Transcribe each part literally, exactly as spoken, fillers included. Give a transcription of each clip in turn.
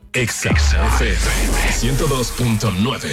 Exa F M ciento dos punto nueve.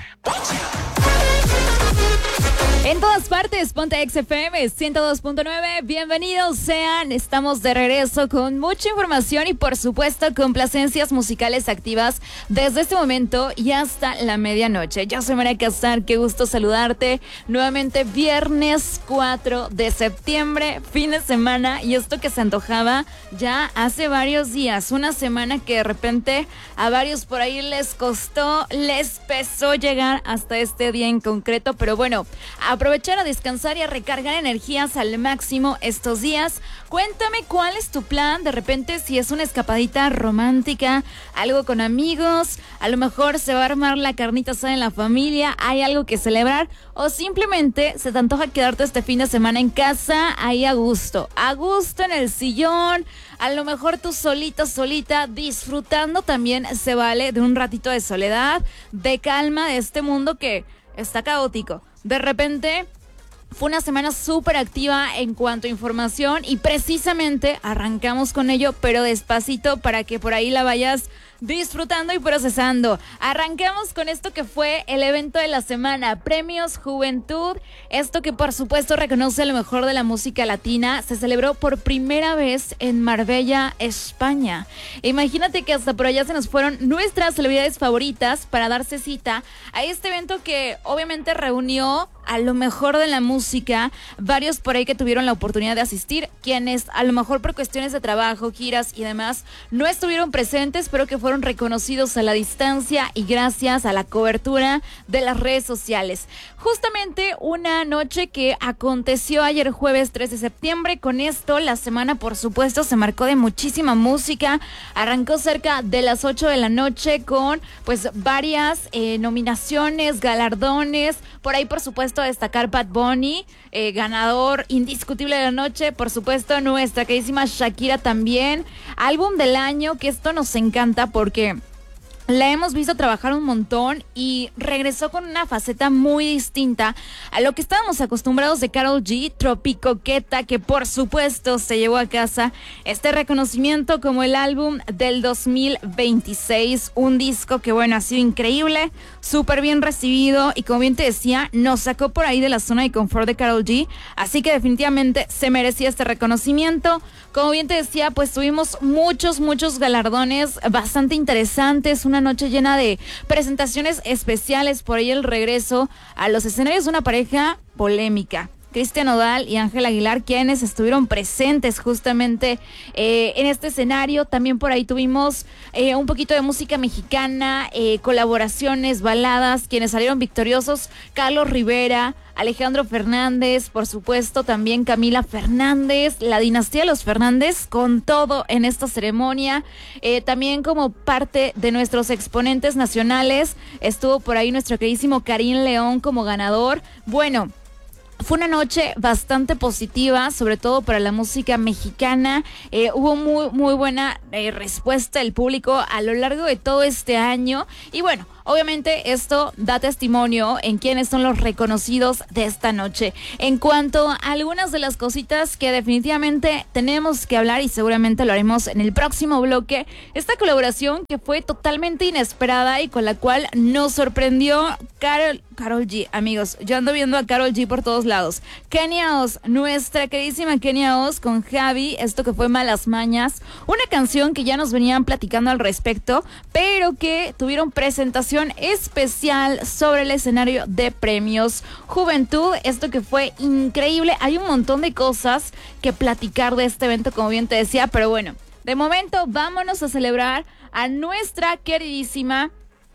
En todas partes, ponte Exa F M ciento dos punto nueve. Bienvenidos sean, estamos de regreso con mucha información y por supuesto complacencias musicales activas desde este momento y hasta la medianoche. Yo soy María Casar, qué gusto saludarte. Nuevamente viernes cuatro de septiembre, fin de semana, y esto que se antojaba ya hace varios días. Una semana que de repente a varios por ahí les costó, les pesó llegar hasta este día en concreto, pero bueno, a aprovechar a descansar y a recargar energías al máximo estos días. Cuéntame cuál es tu plan, de repente si es una escapadita romántica, algo con amigos, a lo mejor se va a armar la carnita asada en la familia, hay algo que celebrar o simplemente se te antoja quedarte este fin de semana en casa, ahí a gusto, a gusto en el sillón, a lo mejor tú solita, solita, disfrutando también se vale de un ratito de soledad, de calma de este mundo que está caótico. De repente fue una semana súper activa en cuanto a información y precisamente arrancamos con ello, pero despacito para que por ahí la vayas disfrutando y procesando. Arrancamos con esto que fue el evento de la semana, Premios Juventud. Esto que por supuesto reconoce lo mejor de la música latina. Se celebró por primera vez en Marbella, España. Imagínate que hasta por allá se nos fueron nuestras celebridades favoritas para darse cita a este evento que obviamente reunió a lo mejor de la música, varios por ahí que tuvieron la oportunidad de asistir, quienes a lo mejor por cuestiones de trabajo, giras y demás no estuvieron presentes, pero que fueron reconocidos a la distancia y gracias a la cobertura de las redes sociales. Justamente una noche que aconteció ayer jueves tres de septiembre, con esto la semana por supuesto se marcó de muchísima música, arrancó cerca de las ocho de la noche con pues varias eh, nominaciones, galardones, por ahí por supuesto a destacar Bad Bunny, eh, ganador indiscutible de la noche, por supuesto nuestra queridísima Shakira también, álbum del año, que esto nos encanta porque la hemos visto trabajar un montón y regresó con una faceta muy distinta a lo que estábamos acostumbrados de Karol G, Tropicoqueta, que por supuesto se llevó a casa este reconocimiento como el álbum del dos mil veintiséis, un disco que bueno, ha sido increíble, súper bien recibido y como bien te decía, nos sacó por ahí de la zona de confort de Karol G, así que definitivamente se merecía este reconocimiento. Como bien te decía, pues tuvimos muchos, muchos galardones bastante interesantes, una noche llena de presentaciones especiales, por ahí el regreso a los escenarios de una pareja polémica. Cristian Nodal y Ángel Aguilar, quienes estuvieron presentes justamente eh, en este escenario. También por ahí tuvimos eh, un poquito de música mexicana, eh, colaboraciones, baladas, quienes salieron victoriosos, Carlos Rivera, Alejandro Fernández, por supuesto también Camila Fernández, la dinastía de los Fernández con todo en esta ceremonia. Eh, también como parte de nuestros exponentes nacionales estuvo por ahí nuestro queridísimo Karim León como ganador. Bueno, fue una noche bastante positiva, sobre todo para la música mexicana. Eh, hubo muy, muy buena eh, respuesta del público a lo largo de todo este año. Y bueno, obviamente esto da testimonio en quiénes son los reconocidos de esta noche. En cuanto a algunas de las cositas que definitivamente tenemos que hablar y seguramente lo haremos en el próximo bloque, esta colaboración que fue totalmente inesperada y con la cual nos sorprendió Karol, Karol G, amigos. Yo ando viendo a Karol G por todos lados. Kenia Os, nuestra queridísima Kenia Os con Javi, esto que fue Malas Mañas, una canción que ya nos venían platicando al respecto, pero que tuvieron presentación especial sobre el escenario de Premios Juventud, esto que fue increíble. Hay un montón de cosas que platicar de este evento, como bien te decía, pero bueno, de momento vámonos a celebrar a nuestra queridísima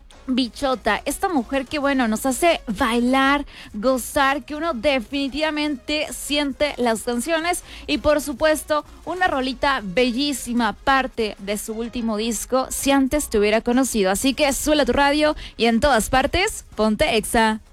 Bichota, esta mujer que bueno, nos hace bailar, gozar, que uno definitivamente siente las canciones y por supuesto una rolita bellísima, parte de su último disco, Si Antes Te Hubiera Conocido. Así que sube a tu radio y en todas partes, ponte Exa.